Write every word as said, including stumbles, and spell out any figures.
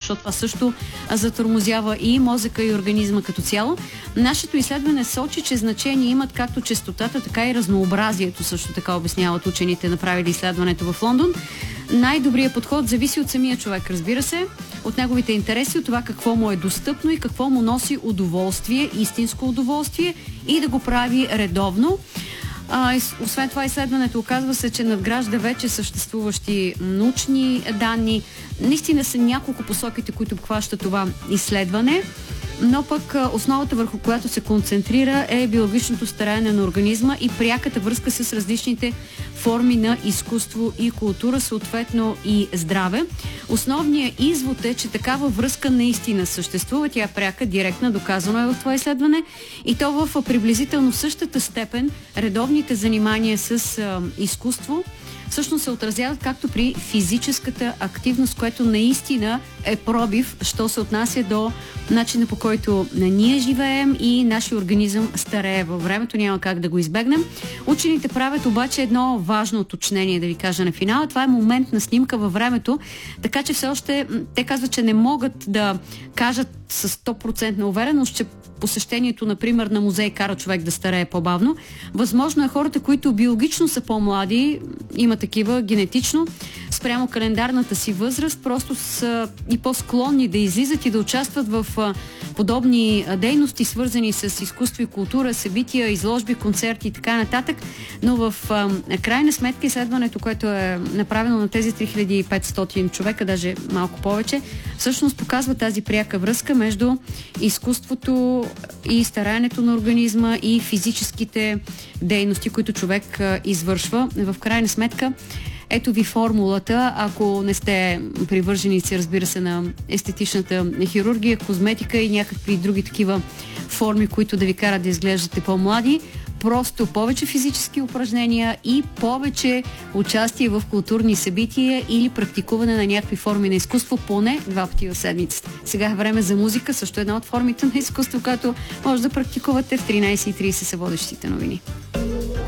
защото това също затормозява и мозъка, и организма като цяло. Нашето изследване сочи, че значение имат както честотата, така и разнообразието, също така обясняват учените, направили изследването в Лондон. Най-добрият подход зависи от самия човек, разбира се, от неговите интереси, от това какво му е достъпно и какво му носи удоволствие, истинско удоволствие и да го прави редовно. А, освен това, изследването оказва се, че надгражда вече съществуващи научни данни. Наистина са няколко посоките, които обхващат това изследване, но пък основата, върху която се концентрира, е биологичното стареене на организма и пряката връзка с различните форми на изкуство и култура, съответно и здраве. Основният извод е, че такава връзка наистина съществува. Тя е пряка, директна, доказано е в това изследване, и то в приблизително същата степен редовните занимания с а, изкуство всъщност се отразяват както при физическата активност, което наистина е пробив, що се отнася до начина, по който ние живеем и нашия организъм старее във времето. Няма как да го избегнем. Учените правят обаче едно важно уточнение, да ви кажа на финала. Това е момент на снимка във времето, така че все още те казват, че не могат да кажат с сто процента увереност, че посещението, например, на музей кара човек да старее по-бавно. Възможно е хората, които биологично са по-млади, има такива генетично, спрямо календарната си възраст, просто са и по-склонни да излизат и да участват в а, подобни а, дейности, свързани с изкуство и култура, събития, изложби, концерти и така нататък. Но в а, крайна сметка изследването, което е направено на тези три хиляди и петстотин човека, даже малко повече, всъщност показва тази пряка връзка между изкуството и стараенето на организма и физическите дейности, които човек а, извършва. В крайна сметка, ето ви формулата, ако не сте привърженици, разбира се, на естетичната хирургия, козметика и някакви други такива форми, които да ви карат да изглеждате по-млади. Просто повече физически упражнения и повече участие в културни събития или практикуване на някакви форми на изкуство поне два пъти в седмицата. Сега е време за музика, също една от формите на изкуство, която може да практикувате. В тринайсет и трийсет са водещите новини.